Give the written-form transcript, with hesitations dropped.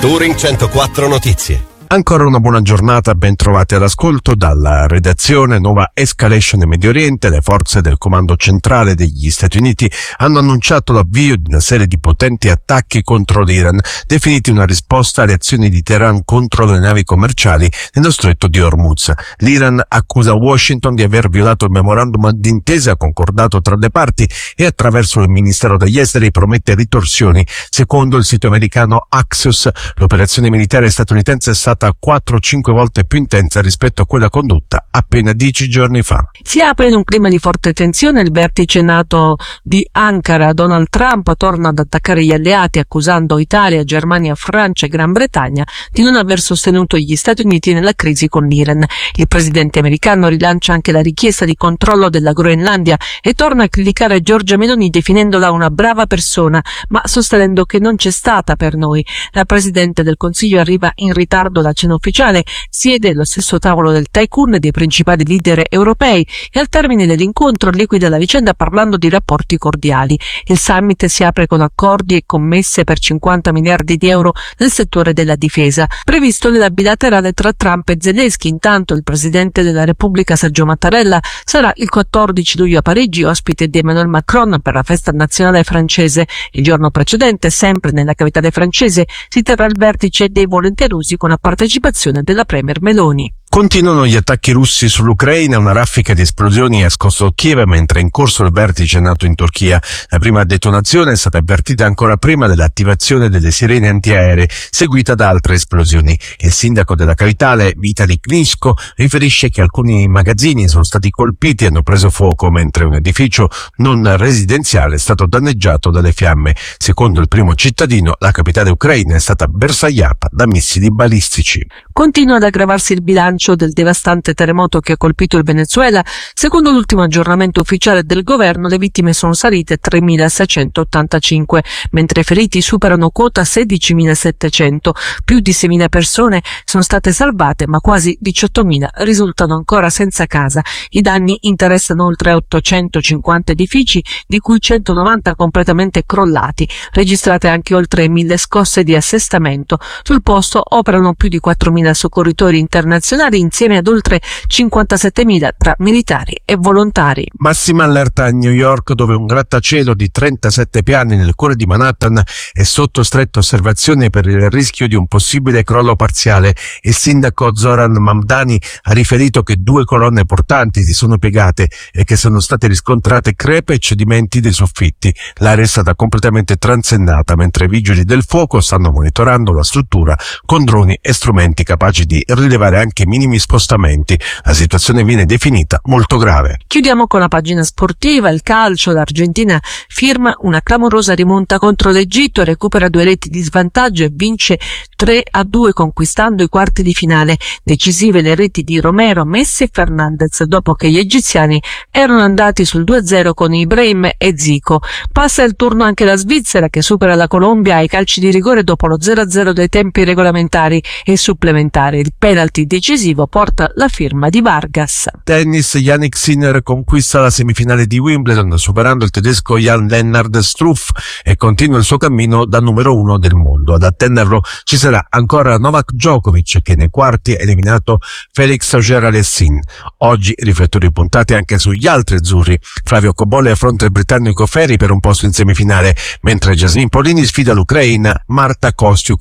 Touring 104 Notizie. Ancora una buona giornata, ben trovati all'ascolto dalla redazione. Nuova escalation in Medio Oriente. Le forze del comando centrale degli Stati Uniti hanno annunciato l'avvio di una serie di potenti attacchi contro l'Iran, definiti una risposta alle azioni di Teheran contro le navi commerciali nello stretto di Hormuz. L'Iran accusa Washington di aver violato il memorandum d'intesa concordato tra le parti e attraverso il Ministero degli Esteri promette ritorsioni. Secondo il sito americano Axios, l'operazione militare statunitense è stata 4-5 volte più intensa rispetto a quella condotta appena 10 giorni fa. Si apre in un clima di forte tensione il vertice NATO di Ankara. Donald Trump torna ad attaccare gli alleati, accusando Italia, Germania, Francia e Gran Bretagna di non aver sostenuto gli Stati Uniti nella crisi con l'Iran. Il presidente americano rilancia anche la richiesta di controllo della Groenlandia e torna a criticare Giorgia Meloni definendola una brava persona, ma sostenendo che non c'è stata per noi. La presidente del Consiglio arriva in ritardo alla cena ufficiale, siede allo stesso tavolo del tycoon e dei principali leader europei e al termine dell'incontro liquida la vicenda parlando di rapporti cordiali. Il summit si apre con accordi e commesse per 50 miliardi di euro nel settore della difesa, previsto nella bilaterale tra Trump e Zelensky. Intanto il presidente della Repubblica Sergio Mattarella sarà il 14 luglio a Parigi ospite di Emmanuel Macron per la festa nazionale francese. Il giorno precedente, sempre nella capitale francese, si terrà il vertice dei volenterosi con la partecipazione della premier Meloni. Continuano gli attacchi russi sull'Ucraina. Una raffica di esplosioni ha scosso Kiev mentre è in corso il vertice NATO in Turchia. La prima detonazione è stata avvertita ancora prima dell'attivazione delle sirene antiaeree, seguita da altre esplosioni. Il sindaco della capitale, Vitali Klitschko, riferisce che alcuni magazzini sono stati colpiti e hanno preso fuoco, mentre un edificio non residenziale è stato danneggiato dalle fiamme. Secondo il primo cittadino, la capitale ucraina è stata bersagliata da missili balistici. Continua ad aggravarsi il bilancio del devastante terremoto che ha colpito il Venezuela. Secondo l'ultimo aggiornamento ufficiale del governo, le vittime sono salite 3.685, mentre i feriti superano quota 16.700. Più di 6.000 persone sono state salvate, ma quasi 18.000 risultano ancora senza casa. I danni interessano oltre 850 edifici, di cui 190 completamente crollati. Registrate anche oltre 1.000 scosse di assestamento. Sul posto operano più di 4.000 soccorritori internazionali insieme ad oltre 57.000 tra militari e volontari. Massima allerta a New York, dove un grattacielo di 37 piani nel cuore di Manhattan è sotto stretta osservazione per il rischio di un possibile crollo parziale. Il sindaco Zoran Mamdani ha riferito che 2 colonne portanti si sono piegate e che sono state riscontrate crepe e cedimenti dei soffitti. L'area è stata completamente transennata, mentre i vigili del fuoco stanno monitorando la struttura con droni e strumenti capaci di rilevare anche minimi spostamenti. La situazione viene definita molto grave. Chiudiamo con la pagina sportiva. Il calcio. L'Argentina firma una clamorosa rimonta contro l'Egitto, recupera 2 reti di svantaggio e vince 3-2 conquistando i quarti di finale. Decisive le reti di Romero, Messi e Fernandez dopo che gli egiziani erano andati sul 2-0 con Ibrahim e Zico. Passa il turno anche la Svizzera, che supera la Colombia ai calci di rigore dopo lo 0-0 dei tempi regolamentari e supplementari. Il penalty decisivo porta la firma di Vargas. Tennis. Jannik Sinner conquista la semifinale di Wimbledon superando il tedesco Jan-Lennard Struff e continua il suo cammino da numero 1 del mondo. Ad attenderlo ci sarà ancora Novak Djokovic, che nei quarti ha eliminato Felix Auger-Aliassime. Oggi riflettori puntati anche sugli altri azzurri. Flavio Cobolli affronta il britannico Ferry per un posto in semifinale, mentre Jasmine Paolini sfida l'Ucraina Marta Kostyuk